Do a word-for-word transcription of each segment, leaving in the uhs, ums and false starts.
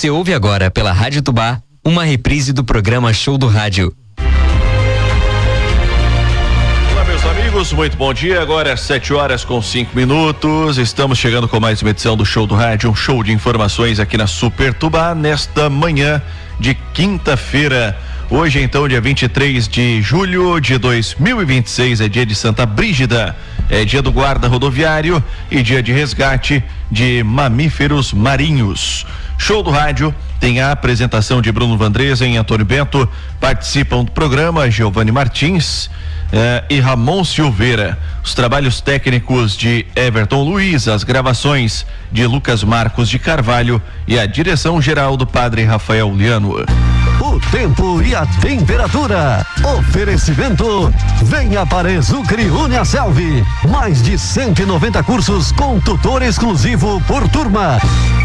Você ouve agora pela Rádio Tubá uma reprise do programa Show do Rádio. Olá, meus amigos, muito bom dia. Agora é sete horas com cinco minutos. Estamos chegando com mais uma edição do Show do Rádio, um show de informações aqui na Super Tubá, nesta manhã de quinta-feira. Hoje, então, dia vinte e três de julho de dois mil e vinte e seis, é dia de Santa Brígida, é dia do guarda rodoviário e dia de resgate de mamíferos marinhos. Show do Rádio tem a apresentação de Bruno Vandresen e Antônio Bento. Participam do programa Giovanni Martins eh, e Ramon Silveira. Os trabalhos técnicos de Everton Luiz, as gravações de Lucas Marcos de Carvalho e a direção geral do Padre Rafael Liano. O tempo e a temperatura. Oferecimento. Venha para Exucre Uniaselv. Mais de cento e noventa cursos com tutor exclusivo por turma.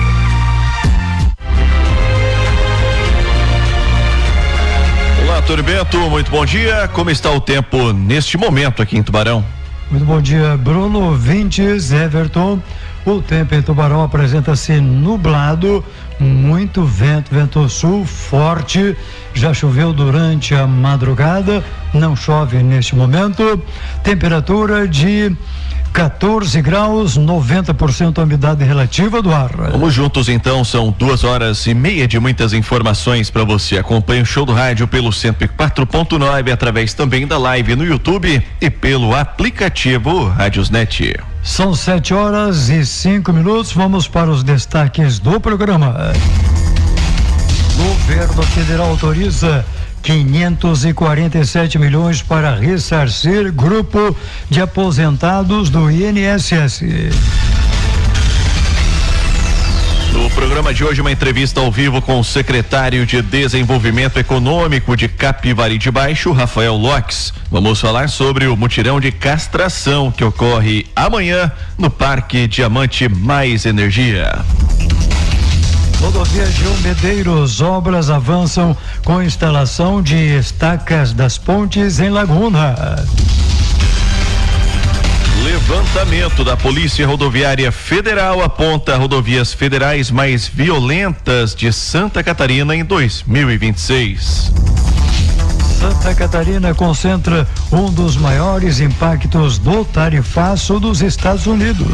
Olá, Antônio Bento, muito bom dia. Como está o tempo neste momento aqui em Tubarão? Muito bom dia, Bruno, ouvintes, Everton. O tempo em Tubarão apresenta-se nublado, muito vento, vento sul forte. Já choveu durante a madrugada, não chove neste momento. Temperatura de quatorze graus, noventa por cento a umidade relativa do ar. Vamos juntos então, são duas horas e meia de muitas informações para você. Acompanhe o Show do Rádio pelo cento e quatro ponto nove, através também da live no YouTube e pelo aplicativo Radiosnet. São sete horas e cinco minutos, vamos para os destaques do programa. Governo Federal autoriza quinhentos e quarenta e sete milhões para ressarcir grupo de aposentados do I N S S. No programa de hoje, uma entrevista ao vivo com o secretário de Desenvolvimento Econômico de Capivari de Baixo, Rafael Lopes. Vamos falar sobre o mutirão de castração que ocorre amanhã no Parque Diamante Mais Energia. Rodovia Gil Medeiros, obras avançam com instalação de estacas das pontes em Laguna. Levantamento da Polícia Rodoviária Federal aponta rodovias federais mais violentas de Santa Catarina em dois mil e vinte e seis. Santa Catarina concentra um dos maiores impactos do tarifaço dos Estados Unidos.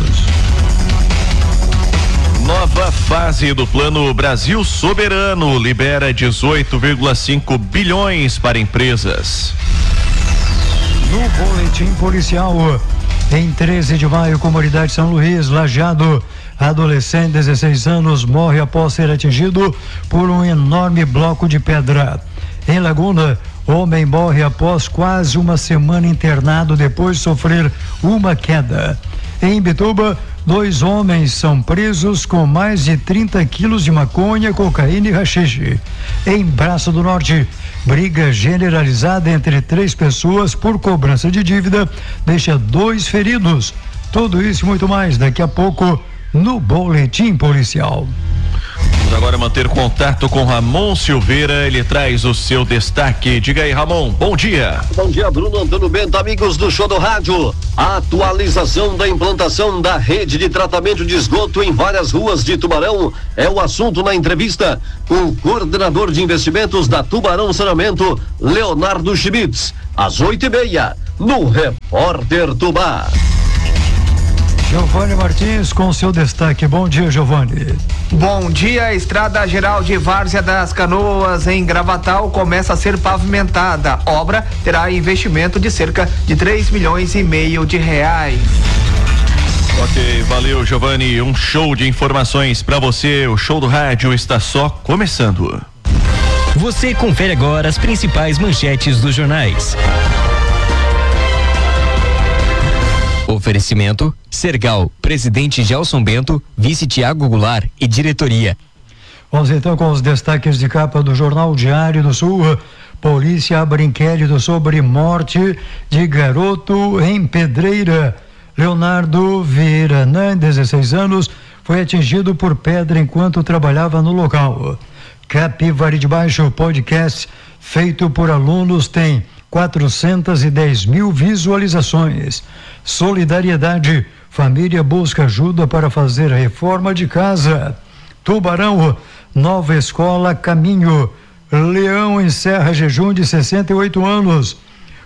Nova fase do Plano Brasil Soberano libera dezoito vírgula cinco bilhões para empresas. No boletim policial, em treze de maio, comunidade São Luís, Lajeado, adolescente de dezesseis anos morre após ser atingido por um enorme bloco de pedra. Em Laguna, homem morre após quase uma semana internado depois de sofrer uma queda. Em Bituba, dois homens são presos com mais de trinta quilos de maconha, cocaína e haxixe. Em Braço do Norte, briga generalizada entre três pessoas por cobrança de dívida deixa dois feridos. Tudo isso e muito mais daqui a pouco no Boletim Policial. Vamos agora manter contato com Ramon Silveira, ele traz o seu destaque. Diga aí, Ramon, bom dia. Bom dia, Bruno, Antônio Bento, amigos do Show do Rádio. A atualização da implantação da rede de tratamento de esgoto em várias ruas de Tubarão é o assunto na entrevista com o coordenador de investimentos da Tubarão Saneamento, Leonardo Schmitz, às oito e meia, no Repórter Tubá. Giovanni Martins com seu destaque. Bom dia, Giovanni. Bom dia. A estrada geral de Várzea das Canoas em Gravatal começa a ser pavimentada. Obra terá investimento de cerca de três milhões e meio de reais. Ok, valeu, Giovanni. Um show de informações para você. O Show do Rádio está só começando. Você confere agora as principais manchetes dos jornais. Oferecimento: Sergal, presidente Gelson Bento, vice Tiago Goulart e diretoria. Vamos então com os destaques de capa do Jornal Diário do Sul. Polícia abre inquérito sobre morte de garoto em Pedreira. Leonardo Vieira, dezesseis anos, foi atingido por pedra enquanto trabalhava no local. Capivari de Baixo, podcast feito por alunos, tem quatrocentas e dez mil visualizações. Solidariedade, família busca ajuda para fazer reforma de casa. Tubarão, Nova Escola Caminho. Leão encerra jejum de sessenta e oito anos.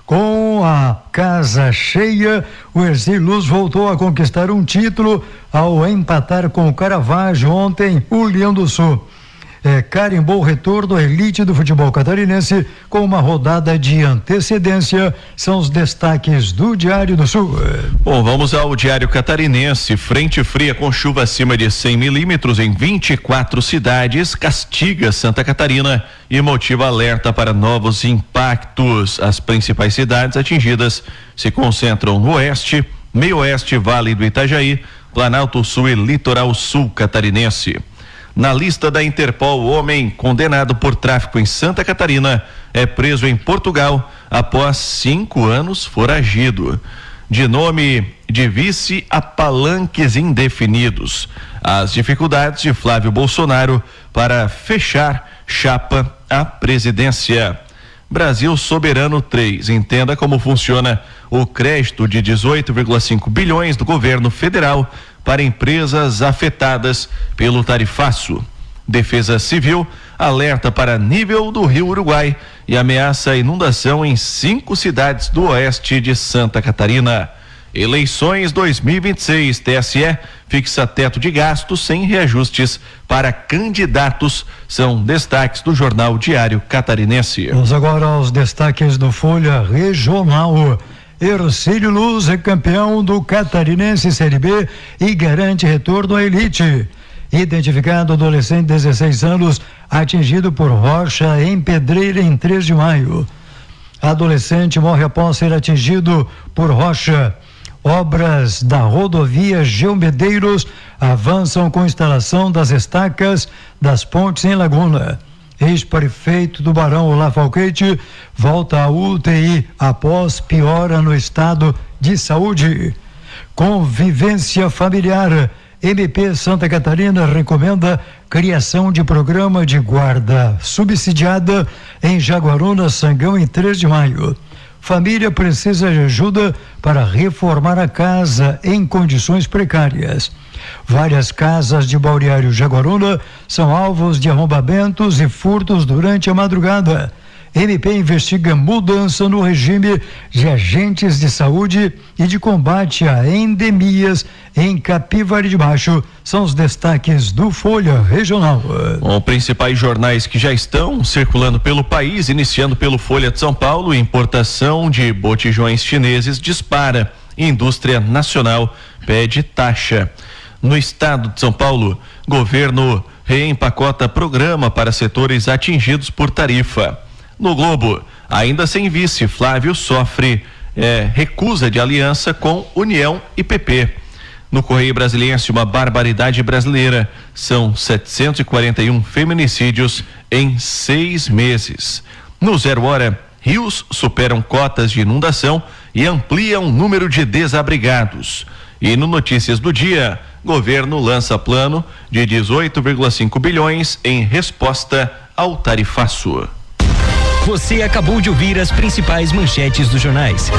Com a casa cheia, o Ercílio Luz voltou a conquistar um título ao empatar com o Caravaggio ontem, o Leão do Sul. É, carimbou o retorno à elite do futebol catarinense com uma rodada de antecedência. São os destaques do Diário do Sul. Bom, vamos ao Diário Catarinense. Frente fria com chuva acima de cem milímetros em vinte e quatro cidades castiga Santa Catarina e motiva alerta para novos impactos. As principais cidades atingidas se concentram no oeste, meio oeste, Vale do Itajaí, Planalto Sul e Litoral Sul catarinense. Na lista da Interpol, o homem condenado por tráfico em Santa Catarina é preso em Portugal após cinco anos foragido. De nome de vice a palanques indefinidos. As dificuldades de Flávio Bolsonaro para fechar chapa à presidência. Brasil Soberano três. Entenda como funciona o crédito de dezoito vírgula cinco bilhões do governo federal para empresas afetadas pelo tarifaço. Defesa Civil alerta para nível do Rio Uruguai e ameaça inundação em cinco cidades do oeste de Santa Catarina. Eleições dois mil e vinte e seis, T S E fixa teto de gastos sem reajustes para candidatos. São destaques do Jornal Diário Catarinense. Vamos agora aos destaques do Folha Regional. Ercílio Luz é campeão do Catarinense Série B e garante retorno à elite. Identificado adolescente de dezesseis anos atingido por rocha em Pedreira em três de maio. Adolescente morre após ser atingido por rocha. Obras da rodovia Geomedeiros avançam com instalação das estacas das pontes em Laguna. Ex-prefeito do Barão Olá Falquete volta à U T I após piora no estado de saúde. Convivência familiar. M P Santa Catarina recomenda criação de programa de guarda subsidiada em Jaguaruna, Sangão, em três de maio. Família precisa de ajuda para reformar a casa em condições precárias. Várias casas de Balneário Jaguaruna são alvos de arrombamentos e furtos durante a madrugada. M P investiga mudança no regime de agentes de saúde e de combate a endemias em Capivari de Baixo. São os destaques do Folha Regional. Bom, principais jornais que já estão circulando pelo país, iniciando pelo Folha de São Paulo: importação de botijões chineses dispara, indústria nacional pede taxa. No estado de São Paulo, governo reempacota programa para setores atingidos por tarifa. No Globo, ainda sem vice, Flávio sofre é, recusa de aliança com União e P P. No Correio Brasiliense, uma barbaridade brasileira. São setecentos e quarenta e um feminicídios em seis meses. No Zero Hora, rios superam cotas de inundação e ampliam o número de desabrigados. E no Notícias do Dia, governo lança plano de dezoito vírgula cinco bilhões em resposta ao tarifaço. Você acabou de ouvir as principais manchetes dos jornais.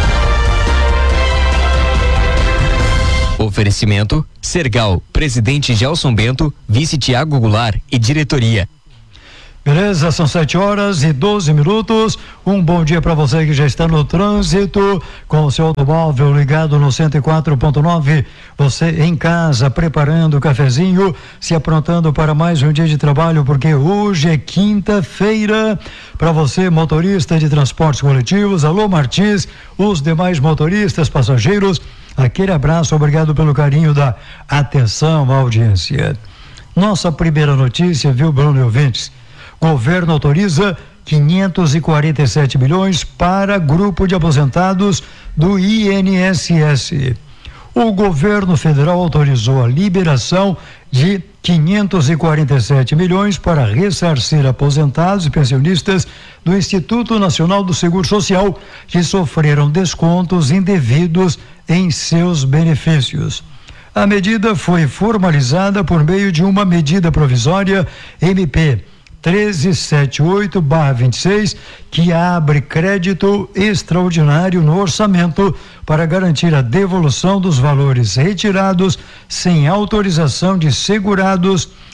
Oferecimento: Sergal, presidente Gelson Bento, vice Tiago Goulart e diretoria. Beleza, são sete horas e doze minutos. Um bom dia para você que já está no trânsito, com o seu automóvel ligado no cento e quatro ponto nove. Você em casa, preparando o cafezinho, se aprontando para mais um dia de trabalho, porque hoje é quinta-feira. Para você, motorista de transportes coletivos, alô Martins, os demais motoristas, passageiros, aquele abraço, obrigado pelo carinho da atenção à audiência. Nossa primeira notícia, viu, Bruno e ouvintes? Governo autoriza quinhentos e quarenta e sete milhões para grupo de aposentados do I N S S. O governo federal autorizou a liberação de quinhentos e quarenta e sete milhões para ressarcir aposentados e pensionistas do Instituto Nacional do Seguro Social que sofreram descontos indevidos em seus benefícios. A medida foi formalizada por meio de uma medida provisória M P treze setenta e oito barra vinte e seis, que abre crédito extraordinário no orçamento para garantir a devolução dos valores retirados sem autorização de segurados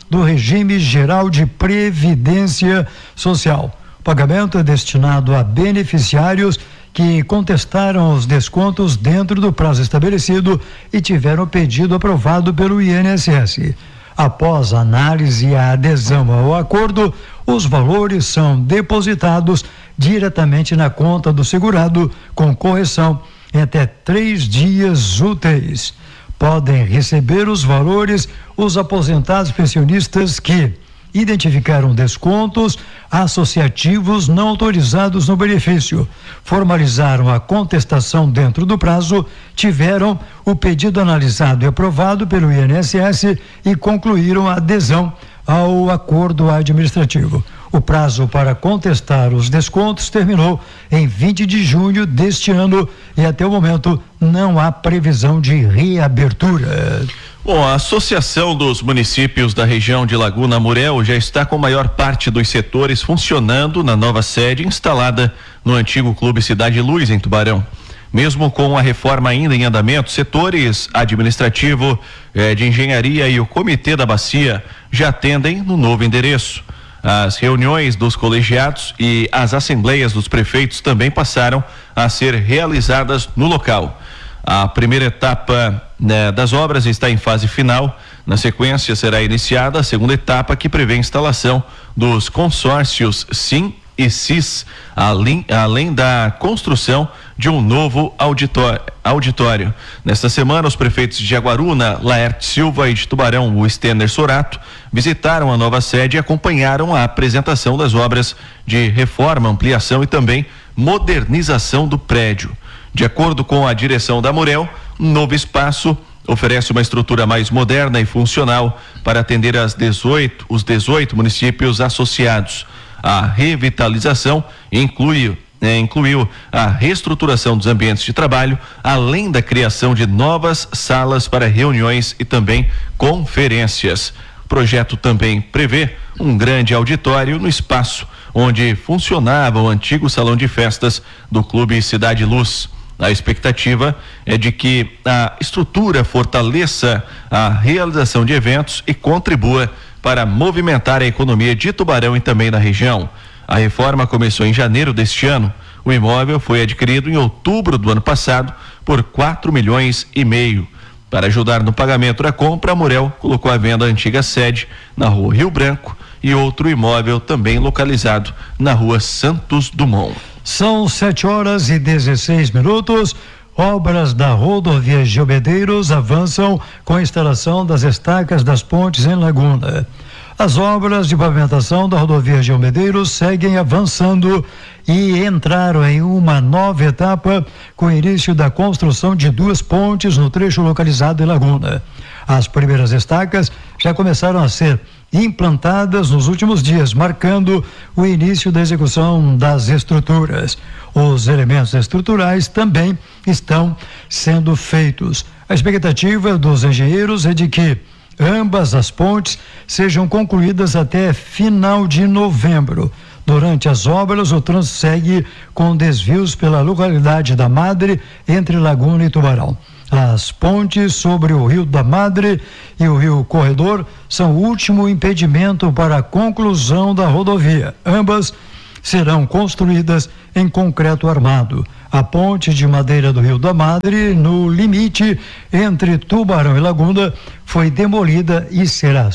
do regime geral de previdência social. O pagamento é destinado a beneficiários que contestaram os descontos dentro do prazo estabelecido e tiveram o pedido aprovado pelo I N S S. Após a análise e a adesão ao acordo, os valores são depositados diretamente na conta do segurado, com correção em até três dias úteis. Podem receber os valores os aposentados pensionistas que identificaram descontos associativos não autorizados no benefício, formalizaram a contestação dentro do prazo, tiveram o pedido analisado e aprovado pelo I N S S e concluíram a adesão ao acordo administrativo. O prazo para contestar os descontos terminou em vinte de junho deste ano e até o momento não há previsão de reabertura. Bom, a Associação dos Municípios da região de Laguna Murel já está com a maior parte dos setores funcionando na nova sede instalada no antigo Clube Cidade Luz, em Tubarão. Mesmo com a reforma ainda em andamento, setores administrativo, eh, de engenharia e o Comitê da Bacia já atendem no novo endereço. As reuniões dos colegiados e as assembleias dos prefeitos também passaram a ser realizadas no local. A primeira etapa, né, das obras está em fase final. Na sequência será iniciada a segunda etapa, que prevê a instalação dos consórcios Sim e Cis, além, além da construção de um novo auditório. auditório. Nesta semana, os prefeitos de Jaguaruna, Laerte Silva, e de Tubarão, o Stender Sorato, visitaram a nova sede e acompanharam a apresentação das obras de reforma, ampliação e também modernização do prédio. De acordo com a direção da Murel, um novo espaço oferece uma estrutura mais moderna e funcional para atender as dezoito, os dezoito municípios associados. A revitalização inclui, é, incluiu a reestruturação dos ambientes de trabalho, além da criação de novas salas para reuniões e também conferências. O projeto também prevê um grande auditório no espaço onde funcionava o antigo salão de festas do Clube Cidade Luz. A expectativa é de que a estrutura fortaleça a realização de eventos e contribua para movimentar a economia de Tubarão e também da região. A reforma começou em janeiro deste ano. O imóvel foi adquirido em outubro do ano passado por quatro milhões e meio. Para ajudar no pagamento da compra, a Murel colocou à venda a antiga sede na rua Rio Branco e outro imóvel também localizado na rua Santos Dumont. São sete horas e dezesseis minutos. Obras da rodovia Geomedeiros avançam com a instalação das estacas das pontes em Laguna. As obras de pavimentação da rodovia Geomedeiros seguem avançando e entraram em uma nova etapa com o início da construção de duas pontes no trecho localizado em Laguna. As primeiras estacas já começaram a ser implantadas nos últimos dias, marcando o início da execução das estruturas. Os elementos estruturais também estão sendo feitos. A expectativa dos engenheiros é de que ambas as pontes sejam concluídas até final de novembro. Durante as obras, o trânsito segue com desvios pela localidade da Madre, entre Laguna e Tubarão. As pontes sobre o Rio da Madre e o Rio Corredor são o último impedimento para a conclusão da rodovia. Ambas serão construídas em concreto armado. A ponte de madeira do Rio da Madre, no limite entre Tubarão e Laguna, foi demolida e será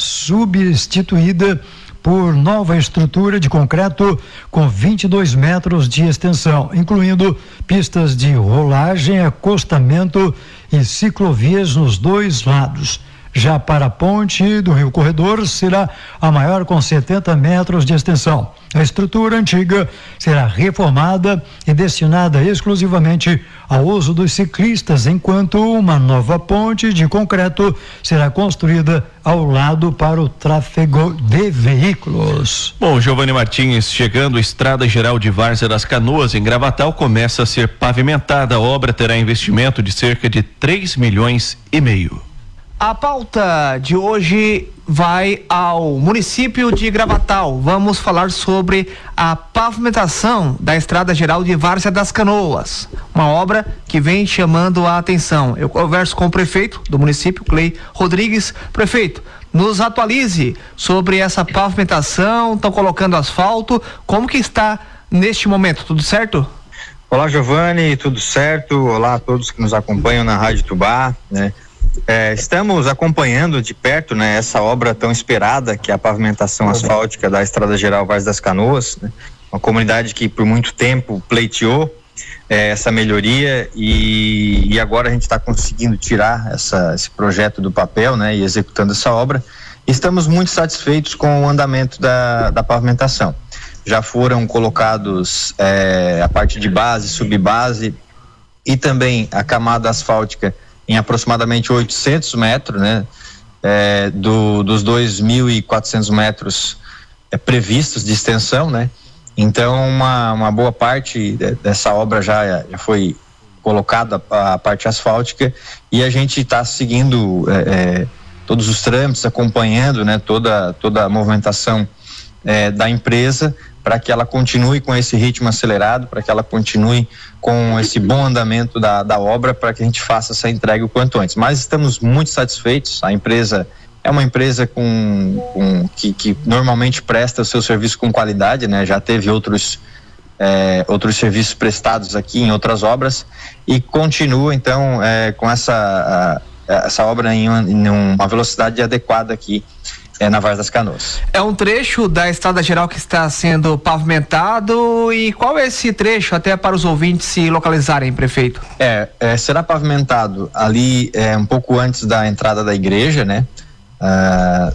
substituída por nova estrutura de concreto com vinte e dois metros de extensão, incluindo pistas de rolagem, acostamento e ciclovias nos dois lados. Já para a ponte do Rio Corredor, será a maior com setenta metros de extensão. A estrutura antiga será reformada e destinada exclusivamente ao uso dos ciclistas, enquanto uma nova ponte de concreto será construída ao lado para o tráfego de veículos. Bom, Giovanni Martins, chegando, Estrada Geral de Várzea das Canoas, em Gravatal, começa a ser pavimentada. A obra terá investimento de cerca de três milhões e meio. A pauta de hoje vai ao município de Gravatal. Vamos falar sobre a pavimentação da Estrada Geral de Várzea das Canoas, uma obra que vem chamando a atenção. Eu converso com o prefeito do município, Clei Rodrigues. Prefeito, nos atualize sobre essa pavimentação, estão colocando asfalto, como que está neste momento, tudo certo? Olá, Giovanni, tudo certo? Olá a todos que nos acompanham na Rádio Tubá, né? É, estamos acompanhando de perto, né, essa obra tão esperada, que é a pavimentação asfáltica da Estrada Geral Várzea das Canoas, né? Uma comunidade que por muito tempo pleiteou é, essa melhoria e, e agora a gente está conseguindo tirar essa, esse projeto do papel, né, e executando essa obra. Estamos muito satisfeitos com o andamento da, da pavimentação. Já foram colocados é, a parte de base, subbase e também a camada asfáltica em aproximadamente oitocentos metros, né, é, do, dos dois mil e quatrocentos metros é, previstos de extensão, né. Então uma, uma boa parte de, dessa obra já, já foi colocada a, a parte asfáltica e a gente está seguindo é, é, todos os trâmites, acompanhando, né, toda, toda a movimentação é, da empresa, para que ela continue com esse ritmo acelerado, para que ela continue com esse bom andamento da, da obra, para que a gente faça essa entrega o quanto antes. Mas estamos muito satisfeitos. A empresa é uma empresa com, com que, que normalmente presta o seu serviço com qualidade, né? Já teve outros é, outros serviços prestados aqui em outras obras e continua então é, com essa a, essa obra em uma, em uma velocidade adequada aqui É, na Várzea das Canoas. É um trecho da Estrada Geral que está sendo pavimentado, e qual é esse trecho, até para os ouvintes se localizarem, prefeito? É, é será pavimentado ali é, um pouco antes da entrada da igreja, né? Ah,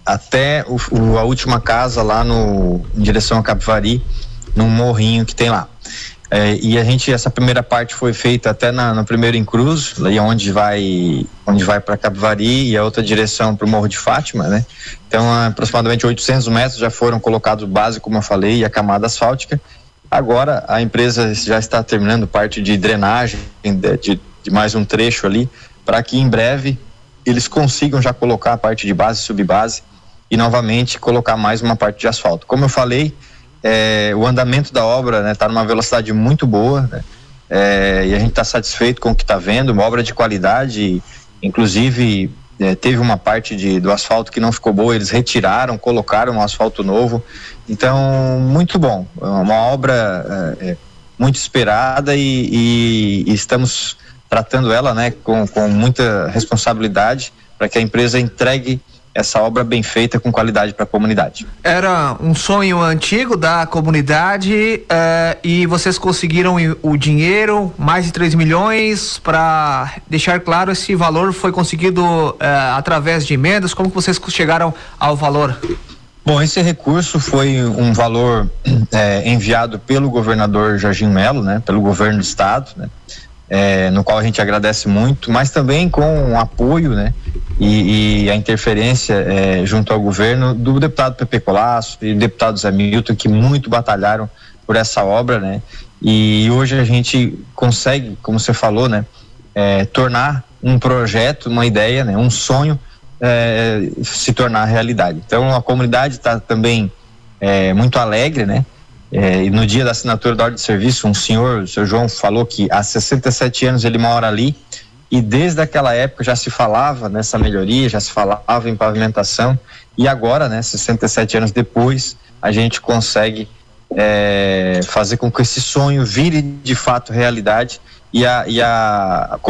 até o, o, a última casa lá no, em direção a Capivari, num morrinho que tem lá. É, e a gente, essa primeira parte foi feita até na, no primeiro encruz, ali onde vai onde vai para Capivari, e a outra direção para o Morro de Fátima, né? Então aproximadamente oitocentos metros já foram colocados base, como eu falei, e a camada asfáltica. Agora a empresa já está terminando parte de drenagem de, de, de mais um trecho ali, para que em breve eles consigam já colocar a parte de base e subbase e novamente colocar mais uma parte de asfalto. Como eu falei, É, o andamento da obra está, né, numa velocidade muito boa, né? É, e a gente está satisfeito com o que está vendo, uma obra de qualidade, inclusive é, teve uma parte de, do asfalto que não ficou boa, eles retiraram, colocaram um asfalto novo, então muito bom, uma obra é, muito esperada e, e, e estamos tratando ela, né, com, com muita responsabilidade para que a empresa entregue essa obra bem feita com qualidade para a comunidade. Era um sonho antigo da comunidade eh, e vocês conseguiram o dinheiro, mais de três milhões, para deixar claro, esse valor foi conseguido eh, através de emendas. Como que vocês chegaram ao valor? Bom, esse recurso foi um valor eh, enviado pelo governador Jorginho Melo, né, pelo governo do estado, né, eh, no qual a gente agradece muito, mas também com o apoio, né, E, e a interferência é, junto ao governo do deputado Pepe Colasso e do deputado Zé Milton, que muito batalharam por essa obra, né? E hoje a gente consegue, como você falou, né, é, tornar um projeto, uma ideia, né, um sonho é, se tornar realidade. Então a comunidade está também é, muito alegre, né? É, e no dia da assinatura da ordem de serviço, um senhor, o senhor João, falou que há sessenta e sete anos ele mora ali. E desde aquela época já se falava nessa melhoria, já se falava em pavimentação, e agora, né, sessenta e sete anos depois, a gente consegue é, fazer com que esse sonho vire de fato realidade, e a, e a